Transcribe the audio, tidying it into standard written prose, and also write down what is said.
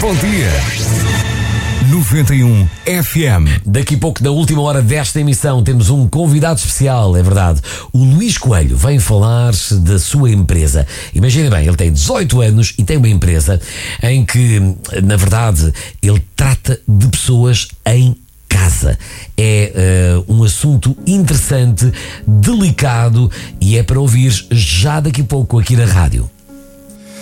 bom dia. 91 FM. Daqui a pouco, na última hora desta emissão, temos um convidado especial, é verdade. O Luís Coelho vem falar da sua empresa. Imaginem bem, ele tem 18 anos e tem uma empresa em que, na verdade, ele trata de pessoas em casa. É um assunto interessante, delicado e é para ouvir já daqui a pouco aqui na rádio.